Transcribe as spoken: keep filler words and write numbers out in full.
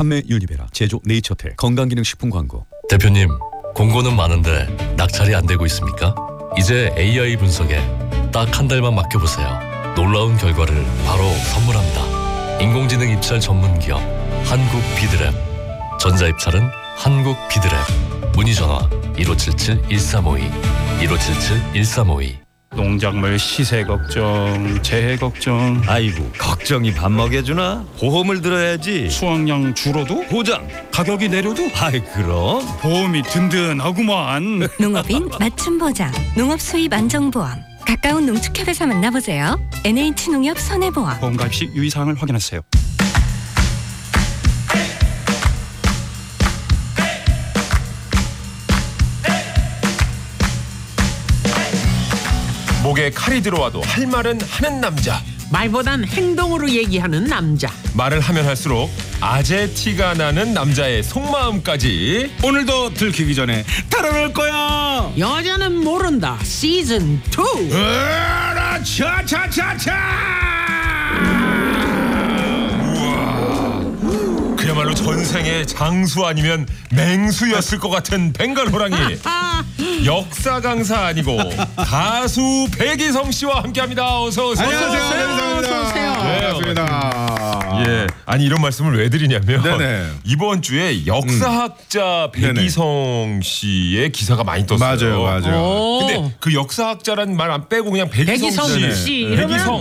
판매 유니베라, 제조 네이처텍, 건강기능식품 광고. 대표님, 공고는 많은데 낙찰이 안 되고 있습니까? 이제 에이아이 분석에 딱 한 달만 맡겨보세요. 놀라운 결과를 바로 선물합니다. 인공지능 입찰 전문 기업 한국 비드랩. 전자입찰은 한국 비드랩. 문의 전화 일오칠칠 일삼오이 일오칠칠 일삼오이. 농작물 시세 걱정, 재해 걱정, 아이고 걱정이 밥 먹여주나? 보험을 들어야지. 수확량 줄어도 보장. 가격이 내려도 아이 그럼. 보험이 든든하구만. 농업인 맞춤 보장, 농업 수입 안정보험. 가까운 농축협에서 만나보세요. 엔에이치농협 손해보험. 보험 가입 시 유의사항을 확인하세요. 목에 칼이 들어와도 할 말은 하는 남자. 말보단 행동으로 얘기하는 남자. 말을 하면 할수록 아재 티가 나는 남자의 속마음까지. 오늘도 들키기 전에 털어놓을 거야. 여자는 모른다 시즌 투. 으라 차차차차. 우와, 그야말로 전생에 장수 아니면 맹수였을 것 같은 벵갈 호랑이. 역사 강사 아니고 가수 백이성 씨와 함께합니다. 어서 오세요. 안녕하세요. 어서 오세요. 네, 반갑습니다. 예, 아니 이런 말씀을 왜 드리냐면 네네. 이번 주에 역사학자 음. 백이성 씨의 기사가 많이 떴어요. 맞아요, 맞아요. 오. 근데 그 역사학자라는 말 안 빼고 그냥 백이성, 백이성 씨, 씨 이러면 백이성